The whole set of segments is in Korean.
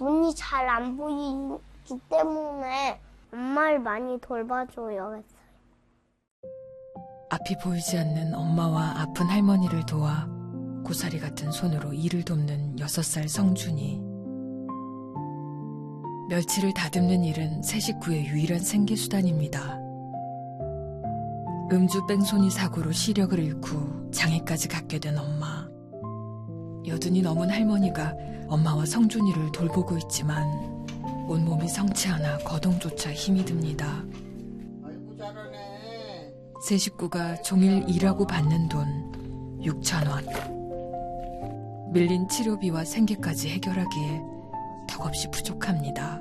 눈이 잘 안 보이기 때문에 엄마를 많이 돌봐줘요 했어요. 앞이 보이지 않는 엄마와 아픈 할머니를 도와 고사리 같은 손으로 일을 돕는 6살 성준이. 멸치를 다듬는 일은 세 식구의 유일한 생계수단입니다. 음주 뺑소니 사고로 시력을 잃고 장애까지 갖게 된 엄마. 여든이 넘은 할머니가 엄마와 성준이를 돌보고 있지만 온몸이 성치 않아 거동조차 힘이 듭니다. 아이고 잘하네. 세 식구가 종일 일하고 받는 돈 6,000원. 밀린 치료비와 생계까지 해결하기에 턱없이 부족합니다.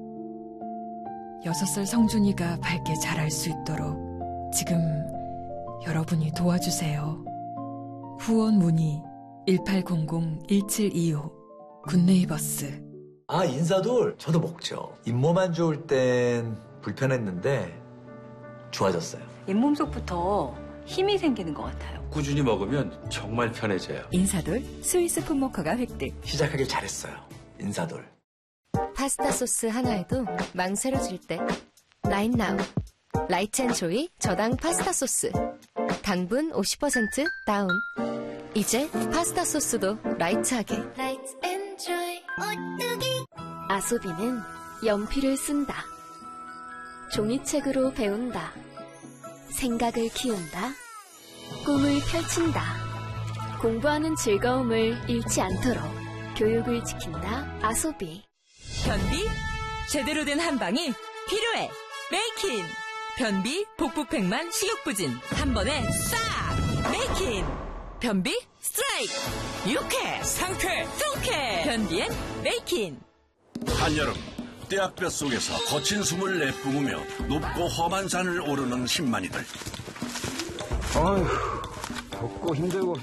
6살 성준이가 밝게 자랄 수 있도록 지금 여러분이 도와주세요. 후원 문의 1800-1725 굿네이버스. 아, 인사돌 저도 먹죠. 잇몸 안 좋을 땐 불편했는데 좋아졌어요. 잇몸속부터 힘이 생기는 것 같아요. 꾸준히 먹으면 정말 편해져요. 인사돌 스위스 풋모커가 획득. 시작하길 잘했어요. 인사돌. 파스타 소스 하나에도 망설여질 때 라인나우 라이트앤조이 저당 파스타 소스. 당분 50% 다운. 이제 파스타 소스도 라이트하게. 라이트앤조이 오뚜기. 아소비는 연필을 쓴다. 종이책으로 배운다. 생각을 키운다. 꿈을 펼친다. 공부하는 즐거움을 잃지 않도록 교육을 지킨다. 아소비. 변비 제대로 된 한방이 필요해. 메이킨. 변비 복부팽만 식욕부진 한 번에 싹. 메이킨. 변비 스트라이크. 유쾌 상쾌 통쾌. 변비엔 메이킨. 한여름 떼약볕 속에서 거친 숨을 내뿜으며 높고 험한 산을 오르는 10만이들. 어휴, 덥고 힘들고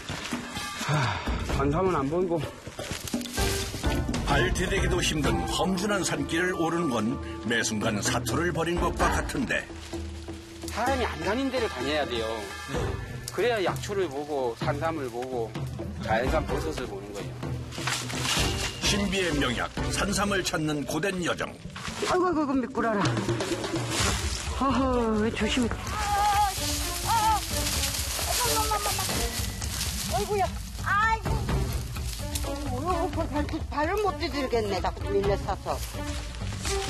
산삼은 안 보이고. 발 디디기도 힘든 험준한 산길을 오르는 건 매순간 사투를 벌인 것과 같은데. 사람이 안 다닌 데를 다녀야 돼요. 그래야 약초를 보고 산삼을 보고 자연산 버섯을 보는 거예요. 신비의 명약 산삼을 찾는 고된 여정. 아이고 미꾸라라. 허허, 왜 조심해. 아이고야. 아이고. 발을 못 디딜겠네. 자꾸 밀려 사서.